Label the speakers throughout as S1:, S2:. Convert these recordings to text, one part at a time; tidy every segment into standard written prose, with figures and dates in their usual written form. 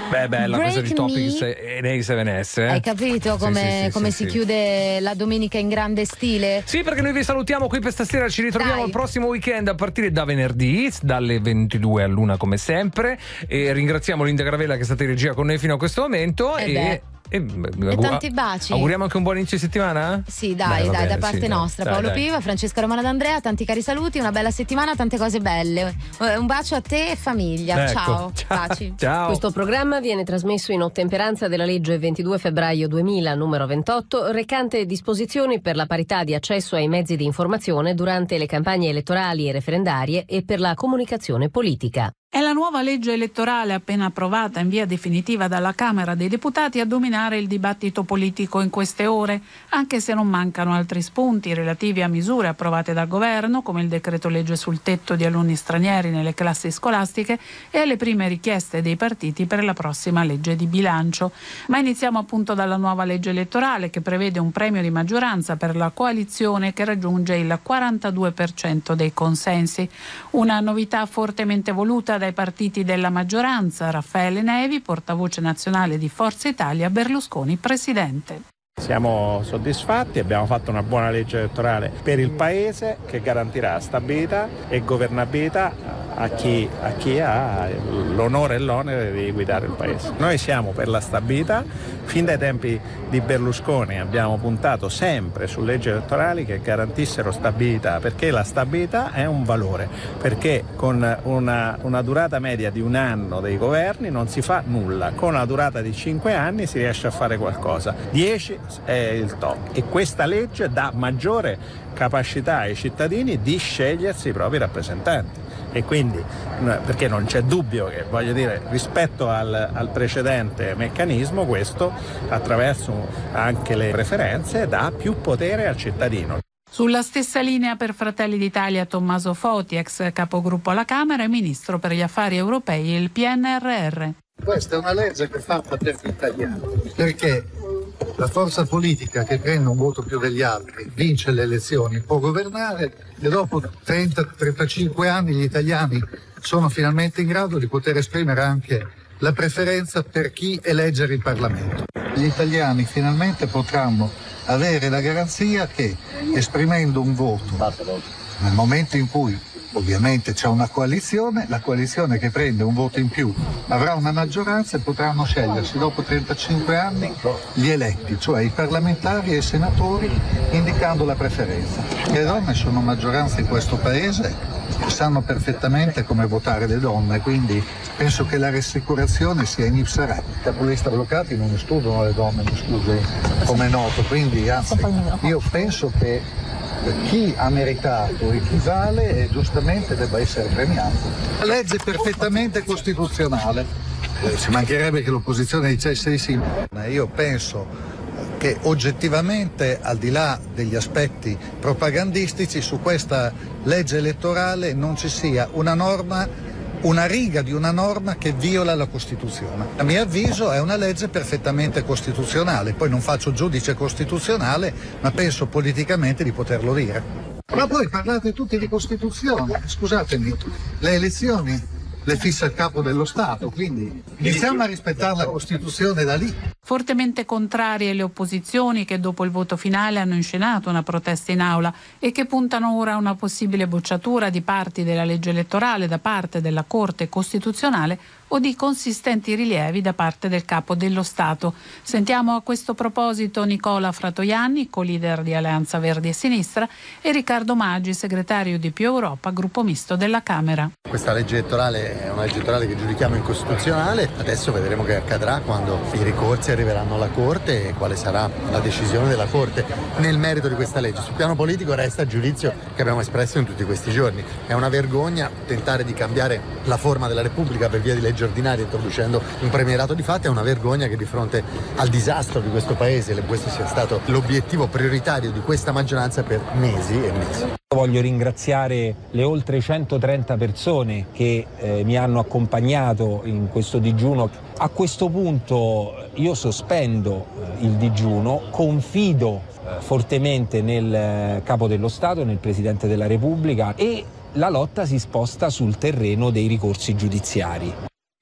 S1: Beh, bella questa di Topics e nei 7S.
S2: Hai capito come si chiude la domenica in grande stile?
S1: Sì, perché noi vi salutiamo qui per stasera, ci ritroviamo il prossimo weekend a partire da venerdì, dalle 22 all'1 come sempre, e ringraziamo Linda Gravella che è stata in regia con noi fino a questo momento
S2: e tanti baci.
S1: Auguriamo anche un buon inizio di settimana?
S2: Sì, dai, da parte nostra. Paolo Piva, Francesca Romana D'Andrea, tanti cari saluti, una bella settimana, tante cose belle. Un bacio a te e famiglia.
S1: Ecco.
S2: Ciao. Baci.
S1: Ciao.
S3: Questo programma viene trasmesso in ottemperanza della legge 22 febbraio 2000 numero 28, recante disposizioni per la parità di accesso ai mezzi di informazione durante le campagne elettorali e referendarie e per la comunicazione politica.
S4: È la nuova legge elettorale appena approvata in via definitiva dalla Camera dei Deputati a dominare il dibattito politico in queste ore, anche se non mancano altri spunti relativi a misure approvate dal governo, come il decreto legge sul tetto di alunni stranieri nelle classi scolastiche e alle prime richieste dei partiti per la prossima legge di bilancio. Ma iniziamo appunto dalla nuova legge elettorale, che prevede un premio di maggioranza per la coalizione che raggiunge il 42% dei consensi. Una novità fortemente voluta dai partiti della maggioranza. Raffaele Nevi, portavoce nazionale di Forza Italia, Berlusconi presidente.
S5: Siamo soddisfatti, abbiamo fatto una buona legge elettorale per il Paese che garantirà stabilità e governabilità a chi ha l'onore e l'onere di guidare il Paese. Noi siamo per la stabilità, fin dai tempi di Berlusconi abbiamo puntato sempre su leggi elettorali che garantissero stabilità, perché la stabilità è un valore, perché con una durata media di 1 anno dei governi non si fa nulla, con una durata di 5 anni si riesce a fare qualcosa, 10 è il top, e questa legge dà maggiore capacità ai cittadini di scegliersi i propri rappresentanti. E quindi, perché non c'è dubbio che, voglio dire, rispetto al precedente meccanismo, questo attraverso anche le preferenze dà più potere al cittadino.
S4: Sulla stessa linea per Fratelli d'Italia Tommaso Foti, ex capogruppo alla Camera e ministro per gli affari europei e il PNRR.
S6: Questa è una legge che è fatta per gli italiani, perché la forza politica che prende un voto più degli altri vince le elezioni, può governare, e dopo 30-35 anni gli italiani sono finalmente in grado di poter esprimere anche la preferenza per chi eleggere il Parlamento. Gli italiani finalmente potranno avere la garanzia che, esprimendo un voto nel momento in cui ovviamente c'è una coalizione, la coalizione che prende un voto in più avrà una maggioranza e potranno scegliersi dopo 35 anni gli eletti, cioè i parlamentari e i senatori, indicando la preferenza. Le donne sono maggioranza in questo paese e sanno perfettamente come votare le donne, quindi penso che la rassicurazione sia in ipsa rei. I capolesti avvocati non escludono le donne, come è noto, quindi anzi io penso che chi ha meritato e chi vale giustamente debba essere premiato. La legge è perfettamente costituzionale, ci mancherebbe che l'opposizione dicesse di sì. Io penso che oggettivamente, al di là degli aspetti propagandistici, su questa legge elettorale non ci sia una riga di una norma che viola la Costituzione. A mio avviso è una legge perfettamente costituzionale, poi non faccio giudice costituzionale, ma penso politicamente di poterlo dire. Ma poi parlate tutti di Costituzione, scusatemi, le elezioni le fissa il capo dello Stato, quindi iniziamo a rispettare la Costituzione da lì.
S4: Fortemente contrarie le opposizioni che dopo il voto finale hanno inscenato una protesta in aula e che puntano ora a una possibile bocciatura di parti della legge elettorale da parte della Corte Costituzionale o di consistenti rilievi da parte del Capo dello Stato. Sentiamo a questo proposito Nicola Fratoianni, co-leader di Alleanza Verdi e Sinistra, e Riccardo Maggi, segretario di Più Europa, gruppo misto della Camera.
S7: Questa legge elettorale è una legge elettorale che giudichiamo incostituzionale, adesso vedremo che accadrà quando i ricorsi arriveranno alla Corte e quale sarà la decisione della Corte nel merito di questa legge. Sul piano politico resta il giudizio che abbiamo espresso in tutti questi giorni. È una vergogna tentare di cambiare la forma della Repubblica per via di leggi ordinarie introducendo un premierato di fatto. È una vergogna che di fronte al disastro di questo Paese questo sia stato l'obiettivo prioritario di questa maggioranza per mesi e mesi.
S8: Voglio ringraziare le oltre 130 persone che mi hanno accompagnato in questo digiuno. A questo punto io sospendo il digiuno, confido fortemente nel Capo dello Stato, nel Presidente della Repubblica, e la lotta si sposta sul terreno dei ricorsi giudiziari.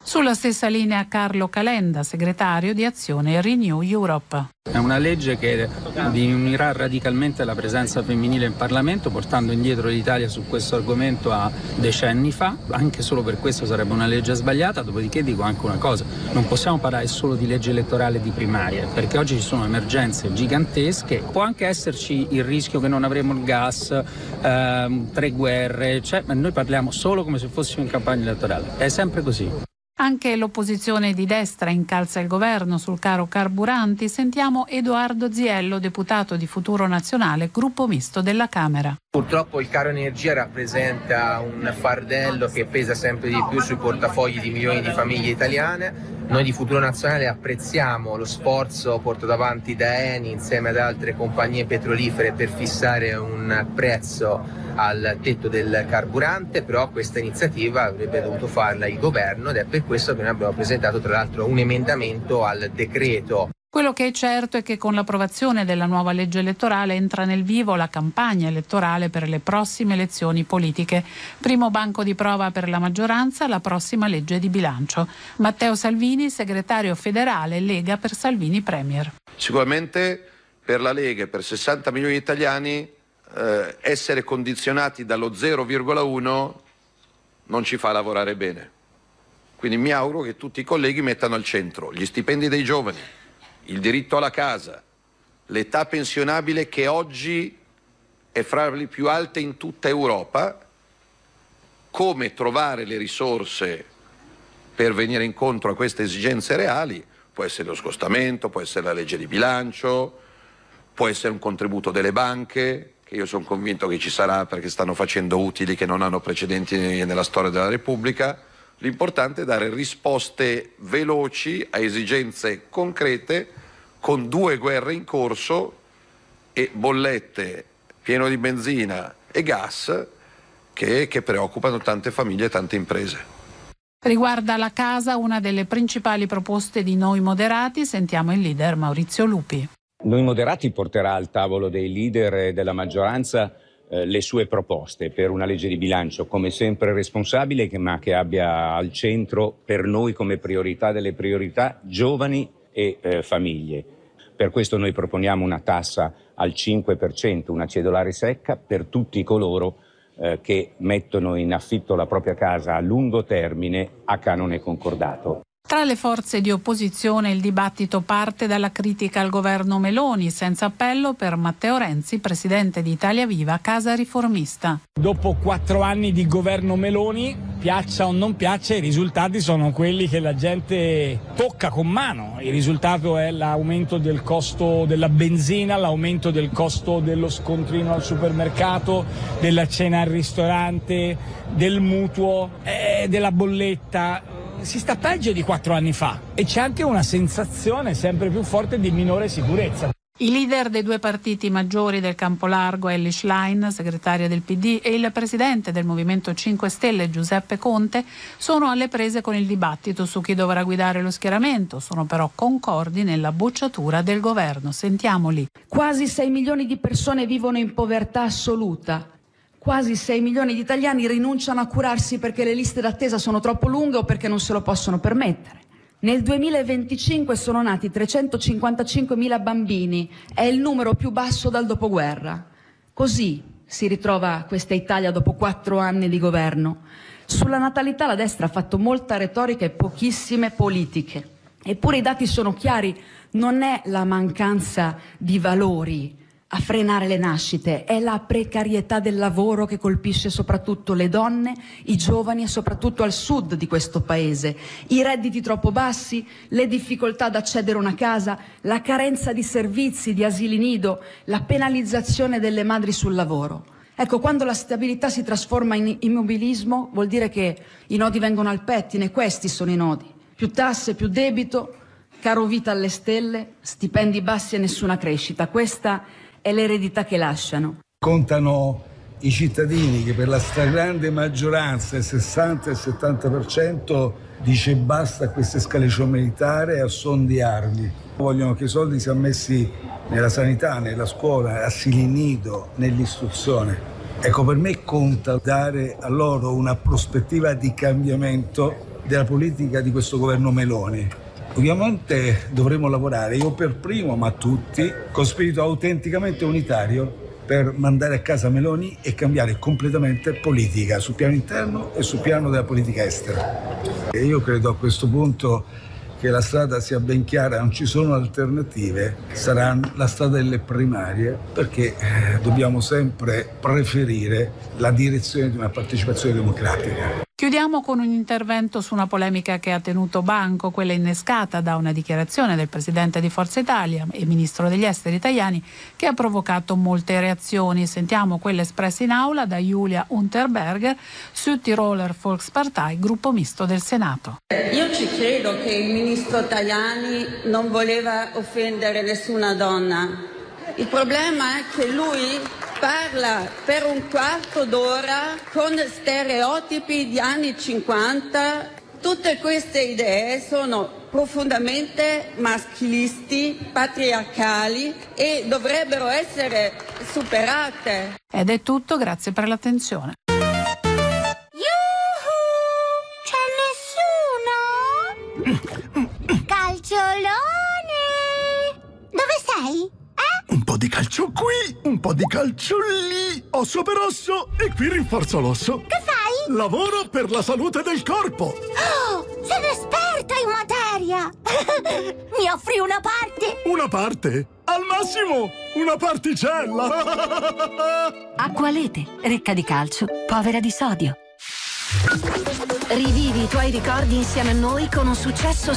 S4: Sulla stessa linea Carlo Calenda, segretario di Azione Renew Europe.
S9: È una legge che diminuirà radicalmente la presenza femminile in Parlamento, portando indietro l'Italia su questo argomento a decenni fa. Anche solo per questo sarebbe una legge sbagliata. Dopodiché dico anche una cosa: non possiamo parlare solo di legge elettorale di primarie, perché oggi ci sono emergenze gigantesche. Può anche esserci il rischio che non avremo il gas, 3 guerre, ma noi parliamo solo come se fossimo in campagna elettorale. È sempre così.
S4: Anche l'opposizione di destra incalza il governo sul caro carburanti. Sentiamo Edoardo Ziello, deputato di Futuro Nazionale, gruppo misto della Camera.
S10: Purtroppo il caro energia rappresenta un fardello che pesa sempre di più sui portafogli di milioni di famiglie italiane. Noi di Futuro Nazionale apprezziamo lo sforzo portato avanti da Eni insieme ad altre compagnie petrolifere per fissare un prezzo al tetto del carburante, però questa iniziativa avrebbe dovuto farla il governo ed è per questo che noi abbiamo presentato tra l'altro un emendamento al decreto.
S4: Quello che è certo è che con l'approvazione della nuova legge elettorale entra nel vivo la campagna elettorale per le prossime elezioni politiche. Primo banco di prova per la maggioranza, la prossima legge di bilancio. Matteo Salvini, segretario federale Lega per Salvini Premier.
S11: Sicuramente per la Lega e per 60 milioni di italiani essere condizionati dallo 0,1 non ci fa lavorare bene. Quindi mi auguro che tutti i colleghi mettano al centro gli stipendi dei giovani, il diritto alla casa, l'età pensionabile che oggi è fra le più alte in tutta Europa, come trovare le risorse per venire incontro a queste esigenze reali. Può essere lo scostamento, può essere la legge di bilancio, può essere un contributo delle banche, che io sono convinto che ci sarà perché stanno facendo utili che non hanno precedenti nella storia della Repubblica. L'importante è dare risposte veloci a esigenze concrete, con 2 guerre in corso e bollette pieno di benzina e gas che preoccupano tante famiglie e tante imprese.
S4: Riguarda la casa, una delle principali proposte di Noi Moderati, sentiamo il leader Maurizio Lupi.
S12: Noi Moderati porterà al tavolo dei leader della maggioranza le sue proposte per una legge di bilancio, come sempre responsabile, ma che abbia al centro per noi come priorità delle priorità giovani e famiglie. Per questo noi proponiamo una tassa al 5%, una cedolare secca per tutti coloro che mettono in affitto la propria casa a lungo termine a canone concordato.
S4: Tra le forze di opposizione il dibattito parte dalla critica al governo Meloni, senza appello per Matteo Renzi, presidente di Italia Viva, Casa Riformista.
S13: Dopo 4 anni di governo Meloni, piaccia o non piaccia, i risultati sono quelli che la gente tocca con mano. Il risultato è l'aumento del costo della benzina, l'aumento del costo dello scontrino al supermercato, della cena al ristorante, del mutuo, della bolletta. Si sta peggio di 4 anni fa e c'è anche una sensazione sempre più forte di minore sicurezza.
S4: I leader dei 2 partiti maggiori del campo largo, Elly Schlein, segretaria del PD, e il presidente del Movimento 5 Stelle, Giuseppe Conte, sono alle prese con il dibattito su chi dovrà guidare lo schieramento. Sono però concordi nella bocciatura del governo. Sentiamoli.
S14: Quasi 6 milioni di persone vivono in povertà assoluta. Quasi 6 milioni di italiani rinunciano a curarsi perché le liste d'attesa sono troppo lunghe o perché non se lo possono permettere. Nel 2025 sono nati 355.000 bambini, è il numero più basso dal dopoguerra. Così si ritrova questa Italia dopo 4 anni di governo. Sulla natalità la destra ha fatto molta retorica e pochissime politiche. Eppure i dati sono chiari, non è la mancanza di valori a frenare le nascite, è la precarietà del lavoro che colpisce soprattutto le donne, i giovani e soprattutto al sud di questo paese. I redditi troppo bassi, le difficoltà ad accedere a una casa, la carenza di servizi, di asili nido, la penalizzazione delle madri sul lavoro. Ecco, quando la stabilità si trasforma in immobilismo vuol dire che i nodi vengono al pettine, questi sono i nodi. Più tasse, più debito, caro vita alle stelle, stipendi bassi e nessuna crescita. Questa è l'eredità che lasciano.
S15: Contano i cittadini che per la stragrande maggioranza, il 60 e il 70%, dice basta a questa escalation militare a suon di armi. Vogliono che i soldi siano messi nella sanità, nella scuola, asili nido, nell'istruzione. Ecco, per me conta dare a loro una prospettiva di cambiamento della politica di questo governo Meloni. Ovviamente dovremo lavorare, io per primo, ma tutti, con spirito autenticamente unitario, per mandare a casa Meloni e cambiare completamente politica sul piano interno e sul piano della politica estera. E io credo a questo punto che la strada sia ben chiara, non ci sono alternative, sarà la strada delle primarie, perché dobbiamo sempre preferire la direzione di una partecipazione democratica.
S4: Chiudiamo con un intervento su una polemica che ha tenuto banco, quella innescata da una dichiarazione del presidente di Forza Italia e ministro degli esteri italiani, che ha provocato molte reazioni. Sentiamo quelle espresse in aula da Julia Unterberger, Südtiroler Volkspartei, gruppo misto del Senato.
S16: Io ci credo che il ministro Tajani non voleva offendere nessuna donna. Il problema è che lui parla per un quarto d'ora con stereotipi di anni 50. Tutte queste idee sono profondamente maschilisti, patriarcali e dovrebbero essere superate.
S4: Ed è tutto, grazie per l'attenzione.
S17: C'è nessuno? Calciolone! Dove sei?
S18: Un po' di calcio qui, un po' di calcio lì. Osso per osso e qui rinforzo l'osso.
S17: Che fai?
S18: Lavoro per la salute del corpo.
S17: Oh, sei esperta in materia. Mi offri una parte?
S18: Una parte? Al massimo, una particella.
S19: Acqualete, ricca di calcio, povera di sodio. Rivivi i tuoi ricordi insieme a noi con un successo